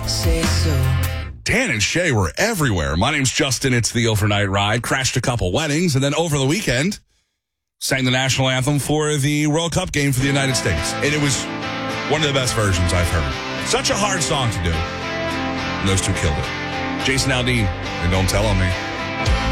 say so. Dan and Shay were everywhere. My name's Justin. It's the Overnight Ride. Crashed a couple weddings, and then over the weekend, sang the national anthem for the World Cup game for the United States. And it was one of the best versions I've heard. Such a hard song to do. And those two killed it. Jason Aldean, and Don't Tell on Me.